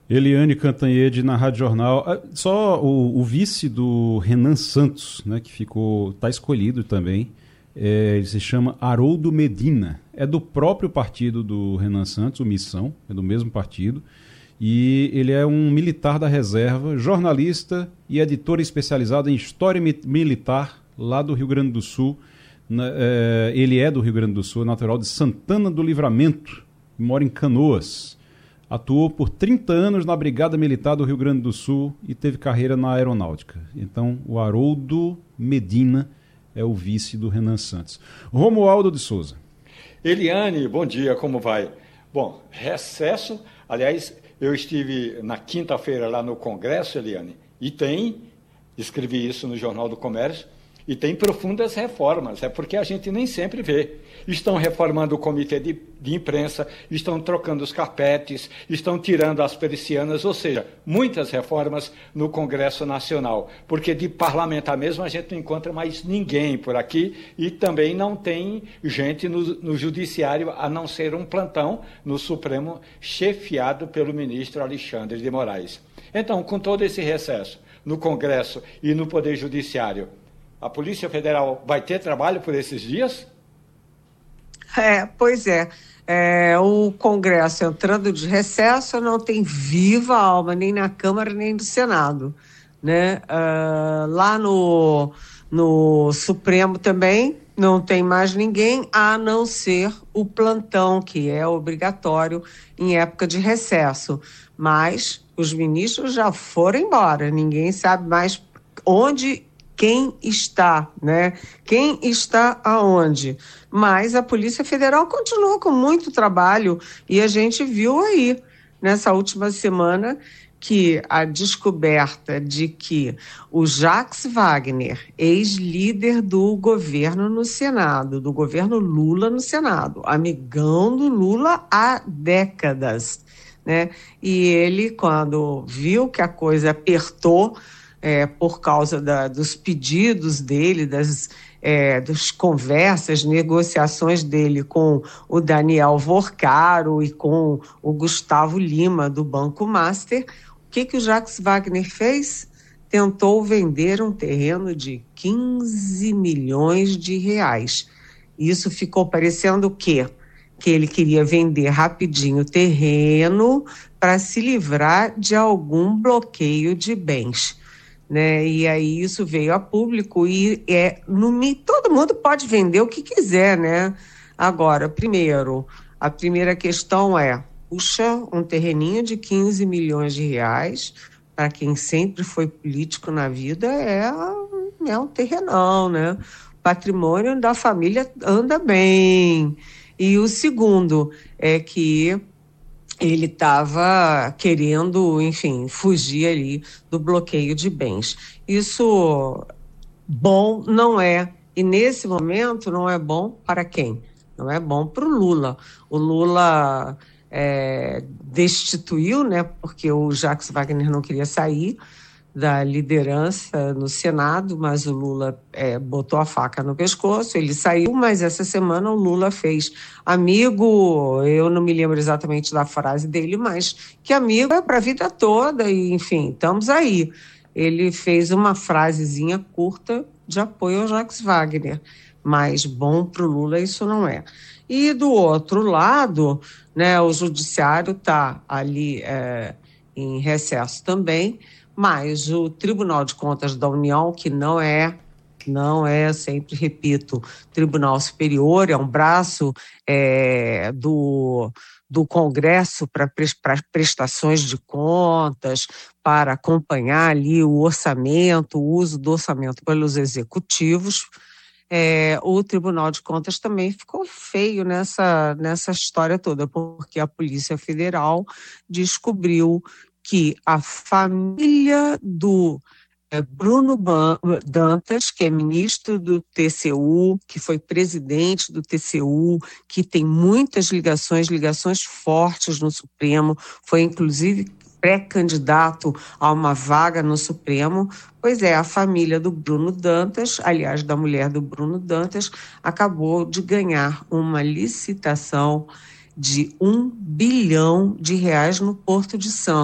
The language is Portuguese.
Eliane Cantanhede na Rádio Jornal. Só o vice do Renan Santos, né, que está escolhido também, ele se chama Haroldo Medina. É do próprio partido do Renan Santos, o Missão, é do mesmo partido. E ele é um militar da reserva, jornalista e editor especializado em história militar lá do Rio Grande do Sul. Ele é do Rio Grande do Sul, é natural de Santana do Livramento, mora em Canoas. Atuou por 30 anos na Brigada Militar do Rio Grande do Sul e teve carreira na aeronáutica. Então, o Haroldo Medina é o vice do Renan Santos. Romualdo de Souza. Eliane, bom dia, como vai? Bom, recesso, aliás, eu estive na quinta-feira lá no Congresso, Eliane, escrevi isso no Jornal do Comércio, e tem profundas reformas, é porque a gente nem sempre vê. Estão reformando o comitê de imprensa, estão trocando os carpetes, estão tirando as persianas, ou seja, muitas reformas no Congresso Nacional, porque de parlamentar mesmo a gente não encontra mais ninguém por aqui e também não tem gente no Judiciário, a não ser um plantão no Supremo, chefiado pelo ministro Alexandre de Moraes. Então, com todo esse recesso no Congresso e no Poder Judiciário, a Polícia Federal vai ter trabalho por esses dias? Pois é. O Congresso entrando de recesso não tem viva alma, nem na Câmara, nem no Senado, né? Lá no Supremo também não tem mais ninguém, a não ser o plantão, que é obrigatório em época de recesso. Mas os ministros já foram embora, ninguém sabe mais quem está, né? Quem está aonde? Mas a Polícia Federal continua com muito trabalho e a gente viu aí, nessa última semana, que a descoberta de que o Jacques Wagner, ex-líder do governo no Senado, do governo Lula no Senado, amigão do Lula há décadas, né? E ele, quando viu que a coisa apertou, por causa dos pedidos dele, das conversas, negociações dele com o Daniel Vorcaro e com o Gustavo Lima, do Banco Master, o que o Jacques Wagner fez? Tentou vender um terreno de 15 milhões de reais. Isso ficou parecendo o quê? Que ele queria vender rapidinho o terreno para se livrar de algum bloqueio de bens, né? E aí isso veio a público e todo mundo pode vender o que quiser, né? Agora, a primeira questão puxa, um terreninho de 15 milhões de reais, para quem sempre foi político na vida, é um terrenão, né? O patrimônio da família anda bem. E o segundo é que ele estava querendo, enfim, fugir ali do bloqueio de bens. Isso bom não é. E nesse momento não é bom para quem? Não é bom para o Lula. O Lula destituiu, né, porque o Jacques Wagner não queria sair da liderança no Senado, mas o Lula botou a faca no pescoço, ele saiu, mas essa semana o Lula fez amigo, eu não me lembro exatamente da frase dele, mas que amigo é para a vida toda, e enfim, estamos aí. Ele fez uma frasezinha curta de apoio ao Jacques Wagner, mas bom para o Lula isso não é. E do outro lado, né, o judiciário está ali em recesso também, mas o Tribunal de Contas da União, que não é, sempre repito, Tribunal Superior, é um braço do Congresso para prestações de contas, para acompanhar ali o orçamento, o uso do orçamento pelos executivos. O Tribunal de Contas também ficou feio nessa história toda, porque a Polícia Federal descobriu que a família do Bruno Dantas, que é ministro do TCU, que foi presidente do TCU, que tem muitas ligações fortes no Supremo, foi inclusive pré-candidato a uma vaga no Supremo. Pois a família do Bruno Dantas, aliás, da mulher do Bruno Dantas, acabou de ganhar uma licitação de R$ 1 bilhão no Porto de Santos.